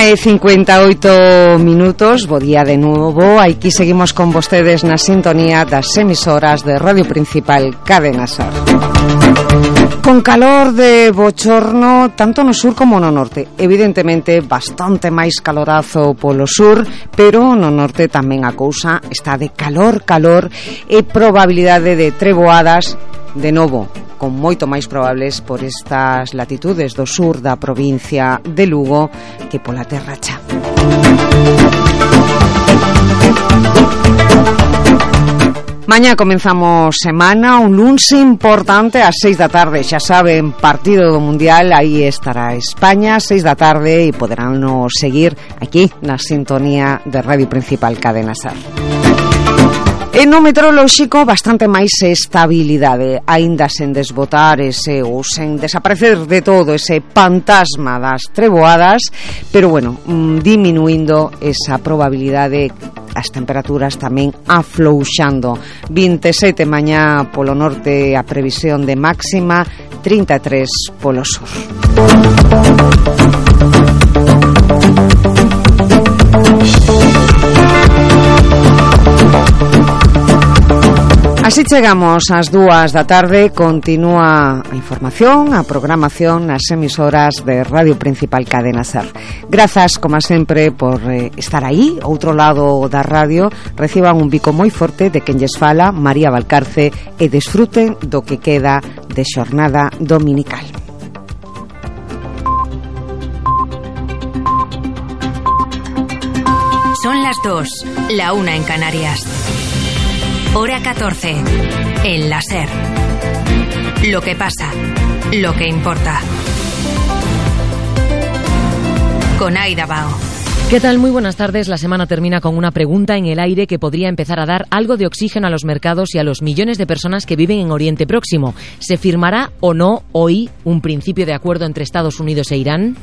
1:58, bo día de novo. Aquí seguimos con vostedes na sintonía das emisoras de Radio Principal Cadena Ser. Con calor de bochorno tanto no sur como no norte. Evidentemente bastante máis calorazo polo sur, pero no norte tamén a cousa está de calor e probabilidade de treboadas de novo, con moito máis probables por estas latitudes do sur da provincia de Lugo que pola Terra Cha. Mañá comenzamos semana, un luns importante ás 6 da tarde, xa saben, partido do Mundial, aí estará España, 6 da tarde, e poderánnos seguir aquí na sintonía de Radio Principal Cadena Ser. E no meteorolóxico bastante máis estabilidade, aínda sen desbotar ou sen desaparecer de todo ese fantasma das treboadas, pero bueno, diminuindo esa probabilidade, as temperaturas tamén aflouxando. 27 mañá polo norte a previsión de máxima, 33 polo sur. Así chegamos ás 2 da tarde. Continúa a información, a programación nas emisoras de Radio Principal Cadena Ser. Grazas, como sempre, por estar aí, outro lado da radio. Reciban un bico moi forte de quen lles fala, María Valcarce, e desfruten do que queda de xornada dominical. Son las 2, la 1 en Canarias. Hora 14, en la Ser. Lo que pasa, lo que importa. Con Aida Bao. ¿Qué tal? Muy buenas tardes. La semana termina con una pregunta en el aire que podría empezar a dar algo de oxígeno a los mercados y a los millones de personas que viven en Oriente Próximo. ¿Se firmará o no hoy un principio de acuerdo entre Estados Unidos e Irán?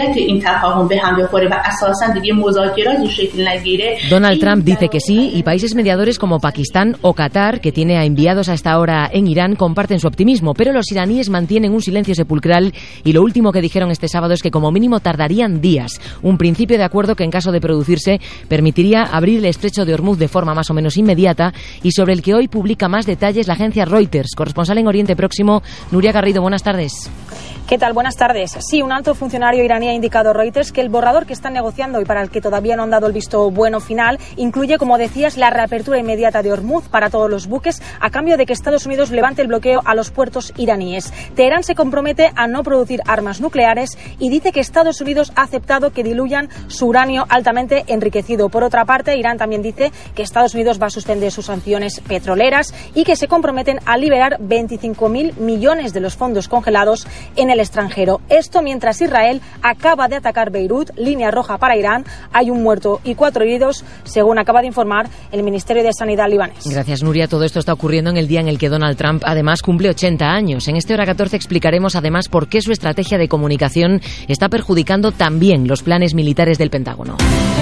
Donald Trump dice que sí, y países mediadores como Pakistán o Qatar, que tiene a enviados a esta hora en Irán, comparten su optimismo, pero los iraníes mantienen un silencio sepulcral y lo último que dijeron este sábado es que como mínimo tardarían días. Un principio de acuerdo que en caso de producirse permitiría abrir el estrecho de Hormuz de forma más o menos inmediata y sobre el que hoy publica más detalles la agencia Reuters. Corresponsal en Oriente Próximo, Nuria Garrido, buenas tardes. ¿Qué tal? Buenas tardes. Sí, un alto funcionario iraní ha indicado a Reuters que el borrador que están negociando y para el que todavía no han dado el visto bueno final incluye, como decías, la reapertura inmediata de Hormuz para todos los buques a cambio de que Estados Unidos levante el bloqueo a los puertos iraníes. Teherán se compromete a no producir armas nucleares y dice que Estados Unidos ha aceptado que diluyan su uranio altamente enriquecido. Por otra parte, Irán también dice que Estados Unidos va a suspender sus sanciones petroleras y que se comprometen a liberar 25.000 millones de los fondos congelados en el extranjero. Esto mientras Israel acaba de atacar Beirut, línea roja para Irán. Hay un muerto y 4 heridos, según acaba de informar el Ministerio de Sanidad libanés. Gracias, Nuria. Todo esto está ocurriendo en el día en el que Donald Trump además cumple 80 años. En este Hora 14 explicaremos además por qué su estrategia de comunicación está perjudicando también los planes militares del Pentágono.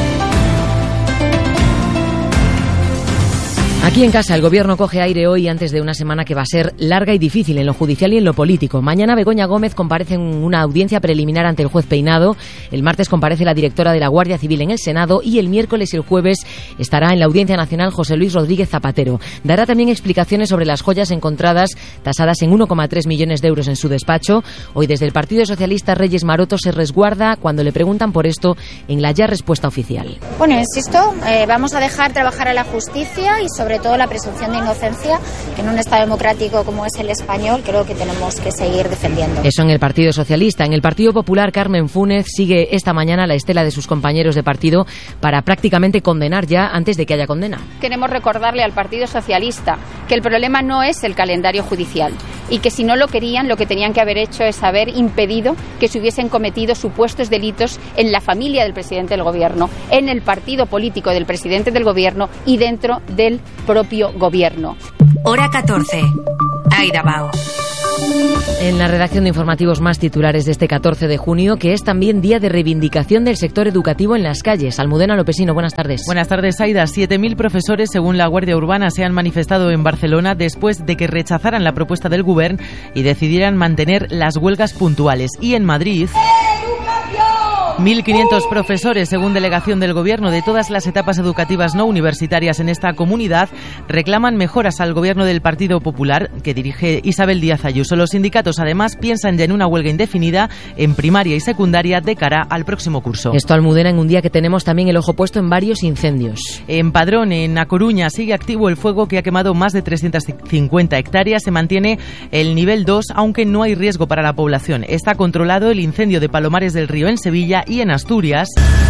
Aquí en casa el gobierno coge aire hoy antes de una semana que va a ser larga y difícil en lo judicial y en lo político. Mañana Begoña Gómez comparece en una audiencia preliminar ante el juez Peinado. El martes comparece la directora de la Guardia Civil en el Senado y el miércoles y el jueves estará en la Audiencia Nacional José Luis Rodríguez Zapatero. Dará también explicaciones sobre las joyas encontradas tasadas en 1,3 millones de euros en su despacho. Hoy desde el Partido Socialista Reyes Maroto se resguarda cuando le preguntan por esto en la ya respuesta oficial. Bueno, insisto, vamos a dejar trabajar a la justicia y sobre todo la presunción de inocencia, que en un Estado democrático como es el español creo que tenemos que seguir defendiendo. Eso en el Partido Socialista. En el Partido Popular, Carmen Fúnez sigue esta mañana la estela de sus compañeros de partido para prácticamente condenar ya antes de que haya condena. Queremos recordarle al Partido Socialista que el problema no es el calendario judicial y que si no lo querían, lo que tenían que haber hecho es haber impedido que se hubiesen cometido supuestos delitos en la familia del presidente del Gobierno, en el partido político del presidente del Gobierno y dentro del propio Gobierno. Hora 14. Aida Bao. En la redacción de informativos más titulares de este 14 de junio, que es también día de reivindicación del sector educativo en las calles. Almudena Lopesino, buenas tardes. Buenas tardes, Aida. 7.000 profesores, según la Guardia Urbana, se han manifestado en Barcelona después de que rechazaran la propuesta del Govern y decidieran mantener las huelgas puntuales. Y en Madrid 1.500 profesores, según delegación del Gobierno de todas las etapas educativas no universitarias en esta comunidad, reclaman mejoras al Gobierno del Partido Popular que dirige Isabel Díaz Ayuso. Los sindicatos, además, piensan ya en una huelga indefinida en primaria y secundaria de cara al próximo curso. Esto, Almudena, en un día que tenemos también el ojo puesto en varios incendios. En Padrón, en A Coruña, sigue activo el fuego que ha quemado más de 350 hectáreas. Se mantiene el nivel 2, aunque no hay riesgo para la población. Está controlado el incendio de Palomares del Río en Sevilla y en Asturias.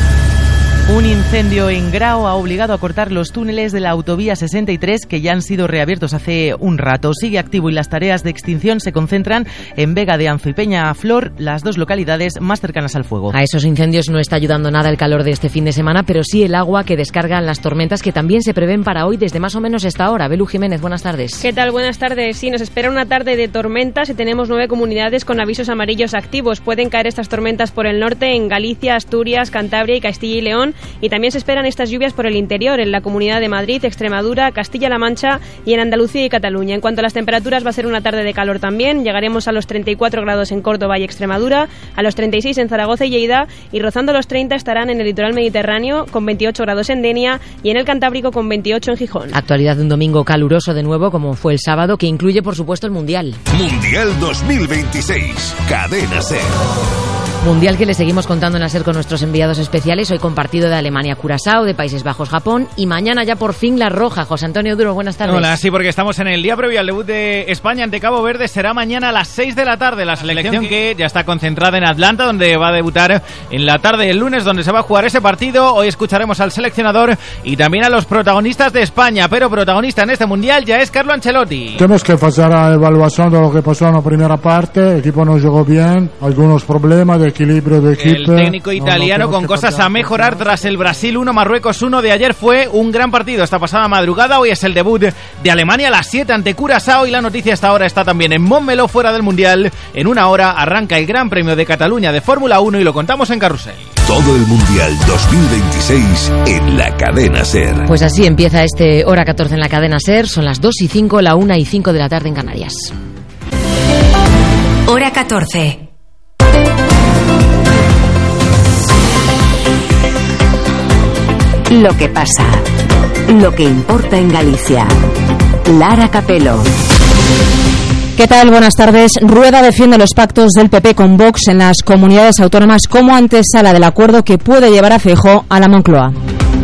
Un incendio en Grao ha obligado a cortar los túneles de la autovía 63 que ya han sido reabiertos hace un rato. Sigue activo y las tareas de extinción se concentran en Vega de Anzo y Peñaflor, las dos localidades más cercanas al fuego. A esos incendios no está ayudando nada el calor de este fin de semana, pero sí el agua que descargan las tormentas que también se prevén para hoy desde más o menos esta hora. Belu Jiménez, buenas tardes. ¿Qué tal? Buenas tardes. Sí, nos espera una tarde de tormentas y tenemos 9 comunidades con avisos amarillos activos. Pueden caer estas tormentas por el norte en Galicia, Asturias, Cantabria y Castilla y León. Y también se esperan estas lluvias por el interior, en la Comunidad de Madrid, Extremadura, Castilla-La Mancha y en Andalucía y Cataluña. En cuanto a las temperaturas, va a ser una tarde de calor también. Llegaremos a los 34 grados en Córdoba y Extremadura, a los 36 en Zaragoza y Lleida, y rozando los 30 estarán en el litoral mediterráneo con 28 grados en Denia y en el Cantábrico con 28 en Gijón. Actualidad de un domingo caluroso de nuevo, como fue el sábado, que incluye, por supuesto, el Mundial. Mundial 2026, Cadena SER. Mundial que le seguimos contando en la SER con nuestros enviados especiales. Hoy con partido de Alemania-Curazao, de Países Bajos-Japón y mañana ya por fin la roja. José Antonio Duro, buenas tardes. Hola, sí, porque estamos en el día previo al debut de España ante Cabo Verde. Será mañana a las 6 de la tarde. La selección que ya está concentrada en Atlanta, donde va a debutar en la tarde del lunes, donde se va a jugar ese partido. Hoy escucharemos al seleccionador y también a los protagonistas de España, pero protagonista en este Mundial ya es Carlo Ancelotti. Tenemos que hacer la evaluación de lo que pasó en la primera parte. El equipo no llegó bien, algunos problemas de equilibrio de equipo. El técnico italiano con cosas a mejorar tras el Brasil 1, Marruecos 1 de ayer. Fue un gran partido esta pasada madrugada. Hoy es el debut de Alemania a las 7 ante Curazao y la noticia hasta ahora está también en Montmeló, fuera del Mundial. En una hora arranca el Gran Premio de Cataluña de Fórmula 1 y lo contamos en Carrusel. Todo el Mundial 2026 en la Cadena SER. Pues así empieza este hora 14 en la Cadena SER. Son las 2:05, la 1:05 de la tarde en Canarias. Hora 14. Lo que pasa, lo que importa en Galicia. Lara Capelo. ¿Qué tal? Buenas tardes. Rueda defiende los pactos del PP con Vox en las comunidades autónomas como antesala del acuerdo que puede llevar a Feijóo a la Moncloa.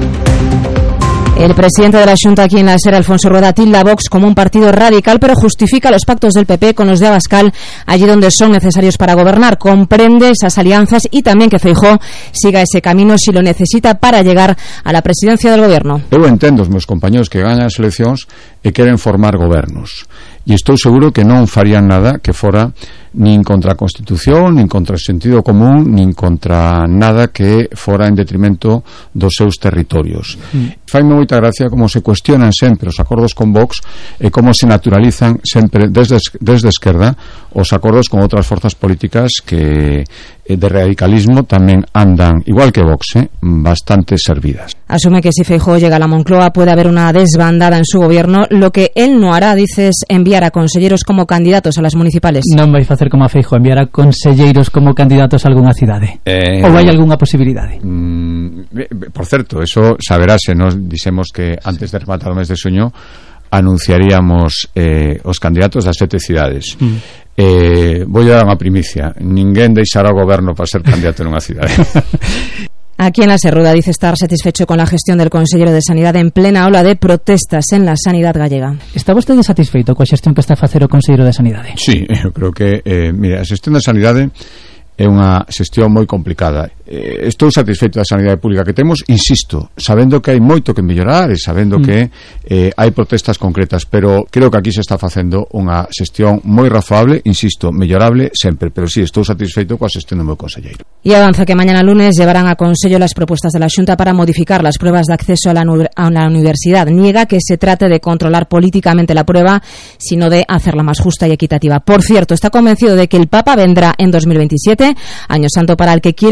El presidente de la Xunta aquí en la SER, Alfonso Rueda, tilda a Vox como un partido radical, pero justifica los pactos del PP con los de Abascal allí donde son necesarios para gobernar. Comprende esas alianzas y también que Feijóo siga ese camino si lo necesita para llegar a la presidencia del Gobierno. Eu entendo os meus compañeros que gañan as eleccións e queren formar gobernos. E estou seguro que non farían nada que fora nin contra a Constitución, nin contra o sentido común, nin contra nada que fora en detrimento dos seus territorios. Faime moita gracia como se cuestionan sempre os acordos con Vox e como se naturalizan sempre desde esquerda os acordos con outras forzas políticas que de radicalismo tamén andan, igual que Vox, bastante servidas. Asume que si Feijóo llega a la Moncloa puede haber una desbandada en su gobierno. Lo que él no hará, dice, es enviar a conselleros como candidatos a las municipales. Non vai facer como a Feijóo, enviar a conselleiros como candidatos a algunha cidade. Ou hai algunha posibilidade? Por certo, eso saberase, nos dixemos que antes de rematar o mes de xuño anunciaríamos os candidatos das 7 cidades. Vou dar unha primicia: ninguén deixará o goberno para ser candidato nunha cidade. Aquí en la Serruda dice estar satisfecho con la gestión del consellero de Sanidad en plena ola de protestas en la sanidad gallega. Está vostede satisfeito coa xestión que está a facer o consellero de Sanidade? Sí, eu creo que mira, a xestión da sanidade é unha xestión moi complicada. Estou satisfeito da sanidade pública que temos, insisto, sabendo que hai moito que mellorar e sabendo que hai protestas concretas, pero creo que aquí se está facendo unha xestión moi razoable, insisto, mellorable sempre, pero sí, estou satisfeito coa xestión do meu conselleiro. Y avanza que mañana lunes llevarán a Consello las propuestas de la Xunta para modificar las pruebas de acceso a la universidad. Niega que se trate de controlar políticamente la prueba, sino de hacerla más justa y equitativa. Por cierto, está convencido de que el Papa vendrá en 2027, año santo para el que quiere un concierto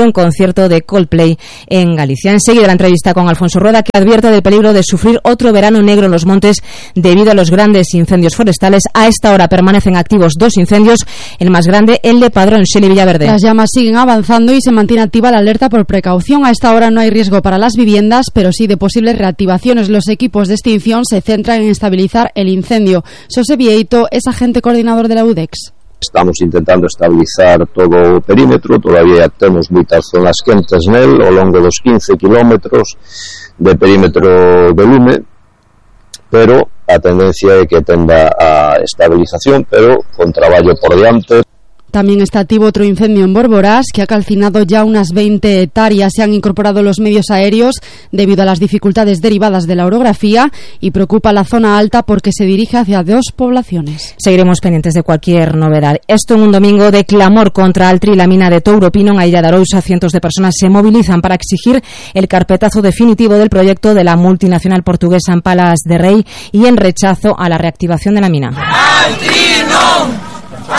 concierto de Coldplay en Galicia. Enseguida la entrevista con Alfonso Rueda, que advierte del peligro de sufrir otro verano negro en los montes debido a los grandes incendios forestales. A esta hora permanecen activos 2 incendios, el más grande, el de Padrón. Shelley Villaverde. Las llamas siguen avanzando y se mantiene activa la alerta por precaución. A esta hora no hay riesgo para las viviendas, pero sí de posibles reactivaciones. Los equipos de extinción se centran en estabilizar el incendio. Xosé Vieito es agente coordinador de la UDEX. Estamos intentando estabilizar todo o perímetro, todavía temos moitas zonas quentes nel, ao longo dos 15 kilómetros de perímetro de lume, pero a tendencia é que tenda a estabilización, pero con traballo por diante. También está activo otro incendio en Borborás, que ha calcinado ya unas 20 hectáreas. Se han incorporado los medios aéreos debido a las dificultades derivadas de la orografía y preocupa la zona alta porque se dirige hacia 2 poblaciones. Seguiremos pendientes de cualquier novedad. Esto en un domingo de clamor contra Altri y la mina de Touro Pino en a Illa de Arousa. Cientos de personas se movilizan para exigir el carpetazo definitivo del proyecto de la multinacional portuguesa en Palas de Rei y en rechazo a la reactivación de la mina. ¡Altri no!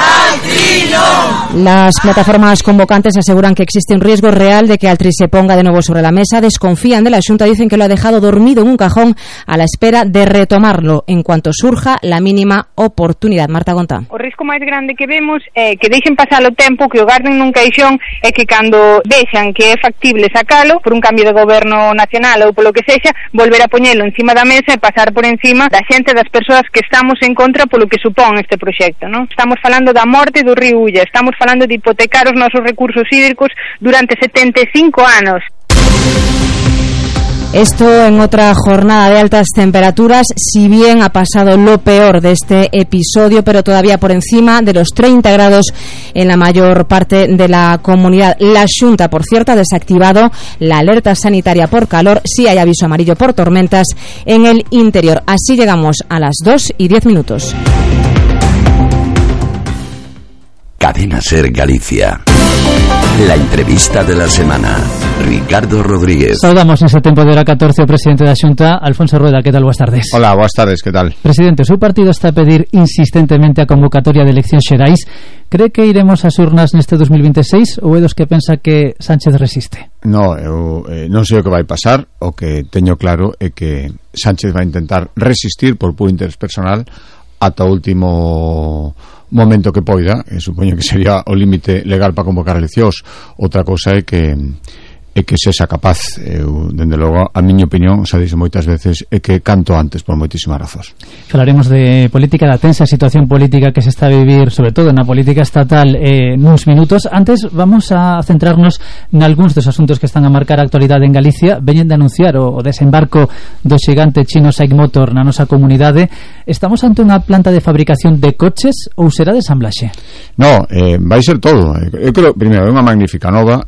Las plataformas convocantes aseguran que existe un riesgo real de que Altri se ponga de nuevo sobre la mesa. Desconfían de la Xunta, dicen que lo ha dejado dormido en un cajón a la espera de retomarlo en cuanto surja la mínima oportunidad. Marta Gontá. O risco máis grande que vemos é que deixen pasar o tempo, que o garden nun caixón e que cando vexan que é factible sacalo por un cambio de goberno nacional ou polo que sexa, volver a poñelo encima da mesa e pasar por encima da xente, das persoas que estamos en contra polo que supón este proxecto, non? Estamos falando da morte do río Ulla, estamos falando de hipotecar os nosos recursos hídricos durante 75 anos. Esto en otra jornada de altas temperaturas, si bien ha pasado lo peor de este episodio, pero todavía por encima de los 30 grados en la mayor parte de la comunidad. La Xunta, por cierto, ha desactivado la alerta sanitaria por calor. Sí hay aviso amarillo por tormentas en el interior. Así llegamos a las 2:10. Cadena Ser Galicia. La entrevista de la semana. Ricardo Rodríguez. Saudamos neste tempo de hora 14 o presidente da Xunta, Alfonso Rueda. Que tal? Boas tardes. Hola, boas tardes, que tal? Presidente, o seu partido está a pedir insistentemente a convocatoria de eleccións xerais. Cree que iremos ás urnas neste 2026 ou é dos que pensa que Sánchez resiste? No, eu non sei o que vai pasar. O que teño claro é que Sánchez vai intentar resistir por puro interés personal ata o último momento que poida. Supoño que sería o límite legal para convocar eleccións. Outra cousa é que sexa capaz. Eu, dende logo, a miña opinión, xa dixo moitas veces, é que canto antes por moitísimas razóns. Falaremos de política, da tensa situación política que se está a vivir, sobre todo na política estatal, nuns minutos. Antes vamos a centrarnos nalgúns dos asuntos que están a marcar a actualidade en Galicia. Veñen de anunciar o desembarco do xigante chino SAIC Motor na nosa comunidade. Estamos ante unha planta de fabricación de coches ou será de ensamblaxe? No, vai ser todo. Eu creo, primeiro, é unha magnífica nova.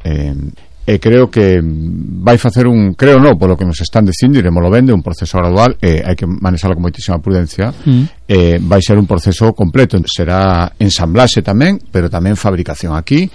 Creo que vai facer creo no, polo que nos están dicindo, iremoslo vende, un proceso gradual, hai que manexalo con moitísima prudencia. Vai ser un proceso completo, será ensamblaxe tamén, pero tamén fabricación aquí.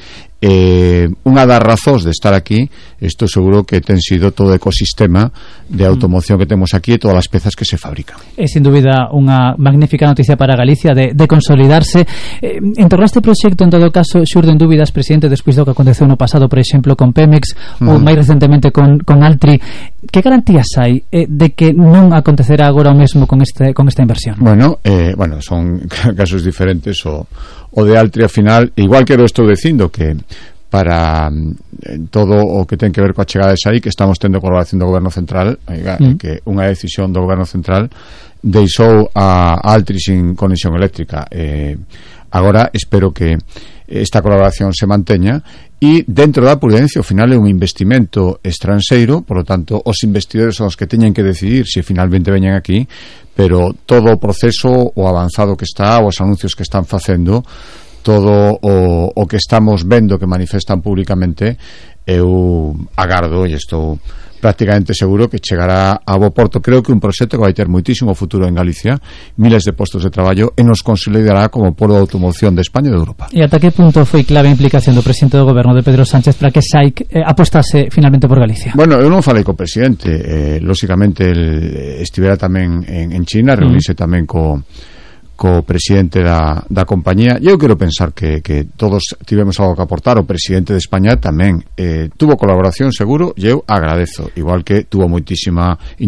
Unha das razóns de estar aquí, isto seguro que ten sido todo o ecosistema de automoción que temos aquí e todas as pezas que se fabrican. É sin dúbida unha magnífica noticia para Galicia de consolidarse. En torno a este proxecto, en todo caso, xurden dúbidas, presidente, despois do que aconteceu no pasado, por exemplo, con Pemex ou máis recentemente con Altri. Que garantías hai de que non acontecerá agora o mesmo con esta inversión? Bueno, son casos diferentes. O de Altri, ao final, igual que eu estou dicindo que para todo o que ten que ver coa chegada de SAIC, que estamos tendo colaboración do Goberno Central, que unha decisión do Goberno Central deixou a Altri sin conexión eléctrica. Agora espero que esta colaboración se manteña e dentro da prudencia, ao final é un investimento estranxeiro, por lo tanto os investidores son os que teñen que decidir se finalmente veñen aquí, pero todo o proceso, o avanzado que está, os anuncios que están facendo, todo o que estamos vendo que manifestan públicamente, eu agardo e estou prácticamente seguro que chegará a bo porto. Creo que un proxecto que vai ter moitísimo futuro en Galicia, miles de postos de traballo, e nos consolidará como polo de automoción de España e de Europa. E ata que punto foi clave a implicación do presidente do goberno de Pedro Sánchez para que SAIC apostase finalmente por Galicia? Bueno, eu non falei co presidente, lóxicamente el estivera tamén en China, reunise tamén co co presidente da compañía. Eu quero pensar que todos tivemos algo que aportar. O presidente de España tamén tuvo colaboración seguro, e eu agradezo, igual que tuvo moitísima